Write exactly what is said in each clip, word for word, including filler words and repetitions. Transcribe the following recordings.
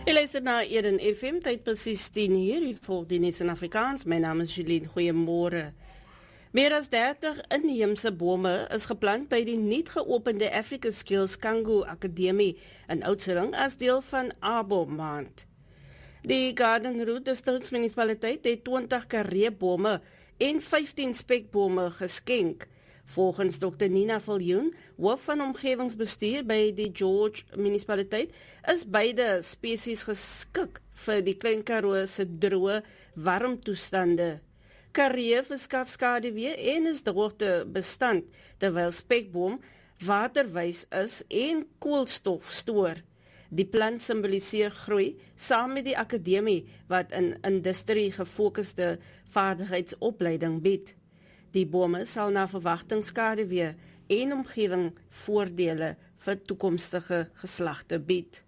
Jy luister na Eden F M, tyd presies tien uur, hier volg die nuus in Afrikaans. My naam is Jeline, goeiemôre. Meer as dertig inheemse bome is geplant by die nuut geopende Africa Skills Kangu Akademie in Oudtshoorn as deel van Abo Maand. Die Garden Route distriksmunisipaliteit het twintig karreebome en vyftien spekbome geskenk. Volgens dokter Nina Viljoen, hoof van omgewingsbestuur by die George munisipaliteit, is beide spesies geskik vir die Klein Karoo se droë warmtoestande. Karree verskaf skaduwee en is droogtebestand, terwyl spekboom waterwys is en koolstof stoor. Die plant simboliseer groei saam met die akademie wat in industrie gefokusde vaardigheidsopleiding bied. Die bome sal na verwagting skaduwee en omgewing voordele vir toekomstige geslagte bied.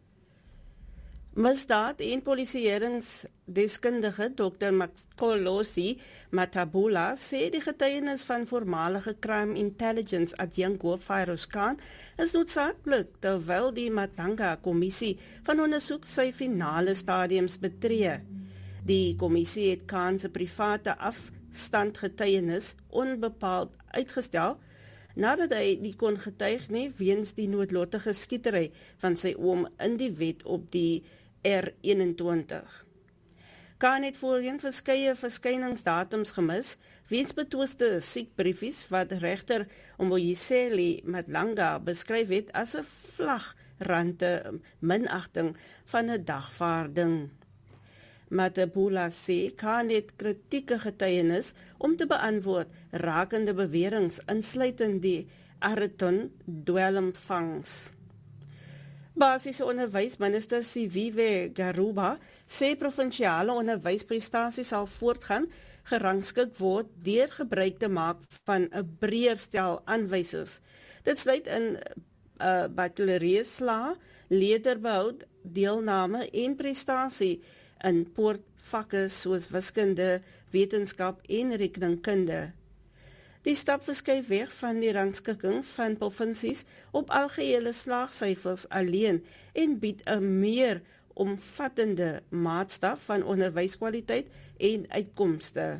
Misdaad en polisieeringsdeskundige dokter Makolosi Matabula sê die getuienis van voormalige Crime Intelligence adjunkt Fairuz Khan is noodsaaklik terwyl die Matanga kommissie van ondersoek sy finale stadiums betree. Die kommissie het Khan se private af standgetuienis onbepaald uitgestel, nadat hy nie kon getuig nie weens die noodlottige skietery van sy oom in die wet op die R eenentwintig. Khan het voorheen verskeie verskyningsdatums gemis, weens betwiste siekbriefies wat regter Mboyiseli Madlanga beskryf het as 'n vlagrante minagting van 'n dagvaarding. Matabula sê Khan het kritieke getuienis om te beantwoord rakende beweringe insluitend die Ariton dwelmvangs. Basiese onderwysminister Siviwe Garuba sê provinsiale onderwysprestasies sal voortgaan gerangskik word deur gebruik te maak van 'n breër stel aanwysers. Dit sluit in uh, baccalaureusslae, leerderbehoud, deelname en prestasie in poortvakke soos wiskunde, wetenskap en rekenkunde. Die stap verskuif weg van die rangskikking van provinsies op algehele slaagsyfers alleen en bied 'n meer omvattende maatstaf van onderwyskwaliteit en uitkomste.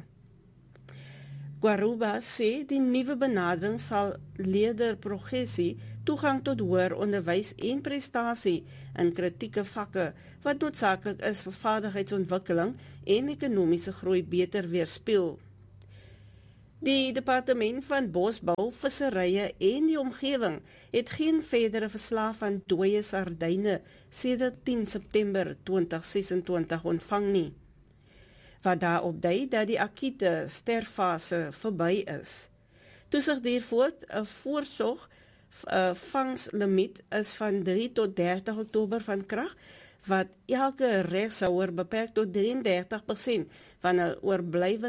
Garuba sê die nuwe benadering sal leerderprogressie, toegang tot hoër onderwys en prestasie in kritieke vakke wat noodsaaklik is vir vaardigheidsontwikkeling en ekonomiese groei beter weerspieël. Die departement van bosbou, visserye en die omgewing het geen verdere verslae van dooie sardyne sedert tien September twintig sesentwintig ontvang nie, wat daarop dui dat die akute sterffase verby is. Toesig hiervoort 'n voorsorg uh, vangslimiet is van drie tot dertig Oktober van krag, wat elke regshouer beperk tot drieëndertig persent van 'n oorblywende